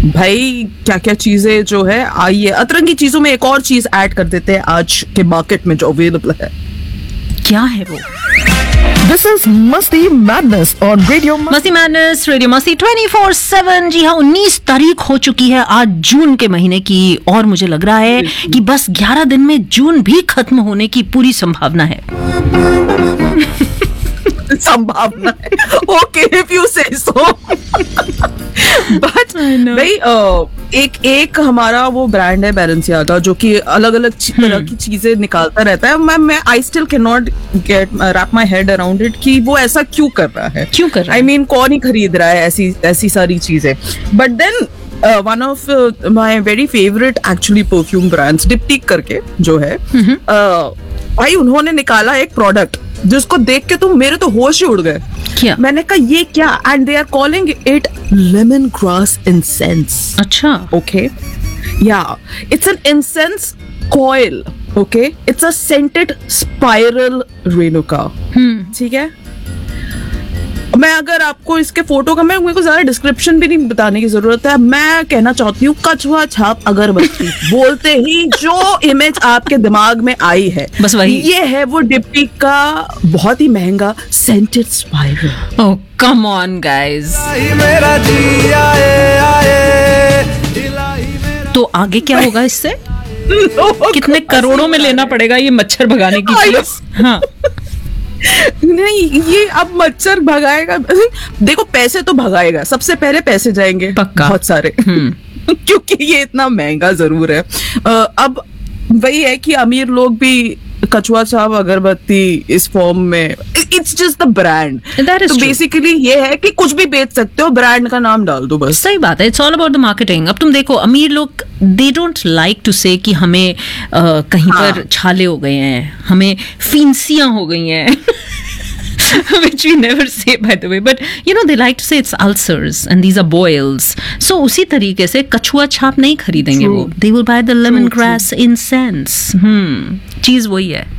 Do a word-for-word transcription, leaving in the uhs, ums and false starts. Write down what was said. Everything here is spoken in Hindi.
भाई क्या क्या चीजें जो है, आइए अतरंगी चीजों में एक और चीज ऐड कर देते हैं आज के मार्केट में जो अवेलेबल है। क्या है वो? This is Masti Madness on Radio Masti. मस्ती मैडनेस, रेडियो मस्ती ट्वेंटी फोर सेवन। जी हाँ, उन्नीस तारीख हो चुकी है आज जून के महीने की, और मुझे लग रहा है कि बस ग्यारह दिन में जून भी खत्म होने की पूरी संभावना है। संभावना है, ओके इफ यू से सो। बट भाई एक एक हमारा वो ब्रांड है बैलेंसियागा, जो कि अलग अलग तरह की चीजें निकालता रहता है। मैं मैं I still can not gate rap my head around it कि वो ऐसा क्यों कर रहा है, क्यों कर रहा है? आई मीन कौन ही खरीद रहा है ऐसी ऐसी सारी चीजें। But then one of my very favourite actually perfume brands डिप्टिक करके जो है, भाई उन्होंने निकाला एक प्रोडक्ट जिसको देख के तुम मेरे तो होश ही उड़ गए। क्या? मैंने कहा ये क्या, and they are calling it lemon grass incense. अच्छा, ओके, या it's an incense coil, okay, it's a scented spiral Renuka. ठीक है, मैं अगर आपको इसके फोटो का, मैं मेरे को ज्यादा डिस्क्रिप्शन भी नहीं बताने की जरूरत है, मैं कहना चाहती हूँ कछुआ छाप अगरबत्ती बोलते ही जो इमेज आपके दिमाग में आई है बस वही, ये है वो डिप्टी का बहुत ही महंगा scented spiral. Oh come on guys. तो आगे क्या होगा इससे? कितने करोड़ों में लेना पड़ेगा ये मच्छर भगाने की चीज? हाँ नहीं, ये अब मच्छर भगाएगा, देखो पैसे तो भगाएगा, सबसे पहले पैसे जाएंगे पक्का, बहुत सारे, क्योंकि ये इतना महंगा जरूर है। अब वही है कि अमीर लोग भी कछुआ छाप अगरबत्ती इस फॉर्म में, इट्स जस्ट द ब्रांड। तो बेसिकली ये है कि कुछ भी बेच सकते हो, ब्रांड का नाम डाल दो बस। सही बात है, it's all about the marketing. अब तुम देखो, अमीर लोग दे डोंट लाइक टू से कि हमें uh, कहीं हाँ. पर छाले हो गए हैं, हमें फिंसियां हो गई हैं which we never say by the way, but you know they like to say it's ulcers and these are boils. So उसी तरीके से कछुआ छाप नहीं खरीदेंगे वो, they will buy the lemongrass incense। हम्म, चीज वही है।